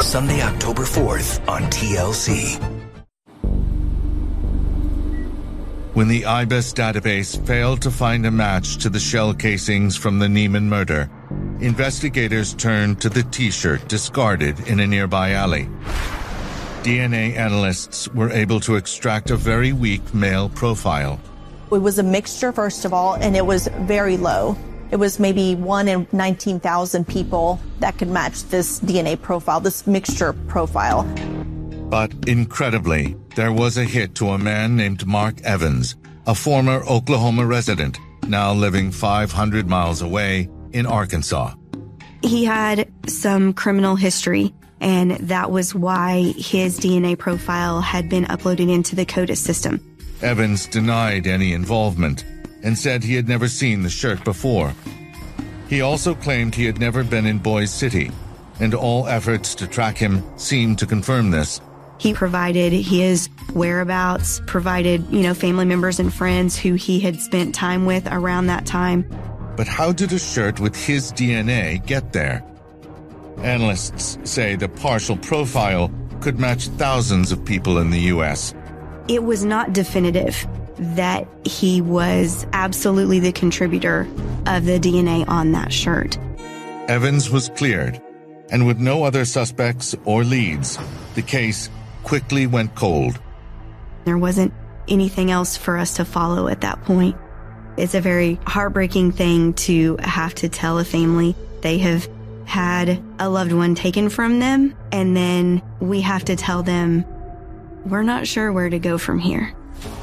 Sunday, October 4th on TLC. When the IBIS database failed to find a match to the shell casings from the Neiman murder, investigators turned to the T-shirt discarded in a nearby alley. DNA analysts were able to extract a very weak male profile. It was a mixture, first of all, and it was very low. It was maybe 1 in 19,000 people that could match this DNA profile, this mixture profile. But incredibly, there was a hit to a man named Mark Evans, a former Oklahoma resident, now living 500 miles away in Arkansas. He had some criminal history, and that was why his DNA profile had been uploaded into the CODIS system. Evans denied any involvement and said he had never seen the shirt before. He also claimed he had never been in Boise City, and all efforts to track him seemed to confirm this. He provided his whereabouts, provided, family members and friends who he had spent time with around that time. But how did a shirt with his DNA get there? Analysts say the partial profile could match thousands of people in the U.S. It was not definitive that he was absolutely the contributor of the DNA on that shirt. Evans was cleared, and with no other suspects or leads, the case quickly went cold. There wasn't anything else for us to follow at that point. It's a very heartbreaking thing to have to tell a family they have had a loved one taken from them, and then we have to tell them, we're not sure where to go from here.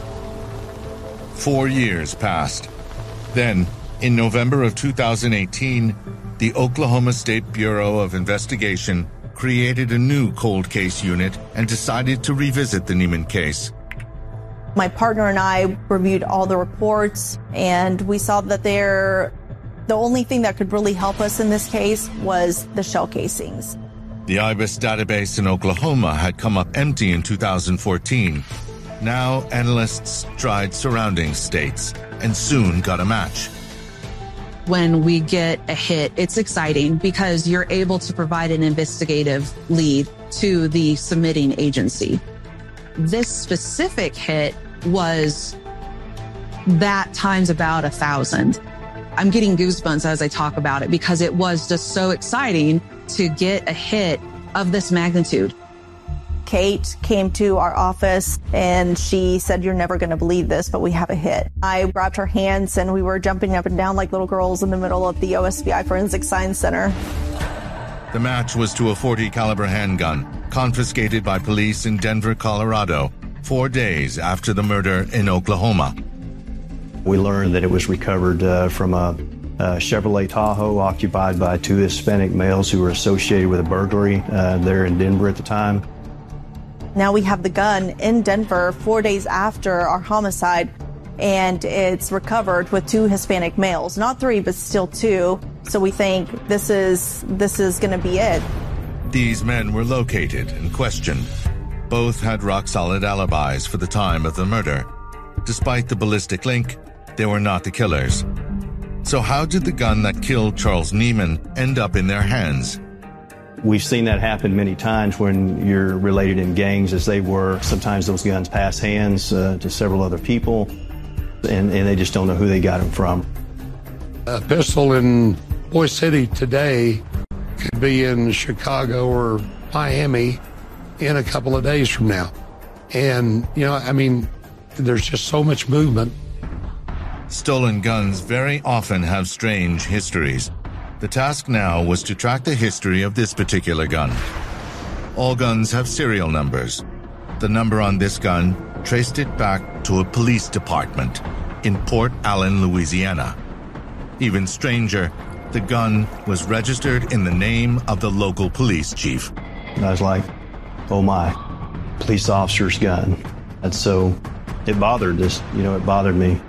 4 years passed. Then, in November of 2018, the Oklahoma State Bureau of Investigation created a new cold case unit and decided to revisit the Neiman case. My partner and I reviewed all the reports, and we saw that the only thing that could really help us in this case was the shell casings. The IBIS database in Oklahoma had come up empty in 2014. Now, analysts tried surrounding states and soon got a match. When we get a hit, it's exciting because you're able to provide an investigative lead to the submitting agency. This specific hit was that times about 1,000. I'm getting goosebumps as I talk about it because it was just so exciting to get a hit of this magnitude. Kate came to our office and she said, "You're never going to believe this, but we have a hit." I grabbed her hands and we were jumping up and down like little girls in the middle of the OSBI Forensic Science Center. The match was to a .40 caliber handgun confiscated by police in Denver, Colorado, 4 days after the murder in Oklahoma. We learned that it was recovered from a Chevrolet Tahoe occupied by 2 Hispanic males who were associated with a burglary there in Denver at the time. Now we have the gun in Denver 4 days after our homicide, and it's recovered with 2 Hispanic males. Not 3, but still 2. So we think this is going to be it. These men were located and questioned. Both had rock-solid alibis for the time of the murder. Despite the ballistic link, they were not the killers. So how did the gun that killed Charles Neiman end up in their hands? We've seen that happen many times when you're related in gangs as they were. Sometimes those guns pass hands to several other people, and they just don't know who they got them from. A pistol in Boise City today could be in Chicago or Miami in a couple of days from now. And, there's just so much movement. Stolen guns very often have strange histories. The task now was to track the history of this particular gun. All guns have serial numbers. The number on this gun traced it back to a police department in Port Allen, Louisiana. Even stranger, the gun was registered in the name of the local police chief. And I was like, oh my, police officer's gun. And so it bothered me.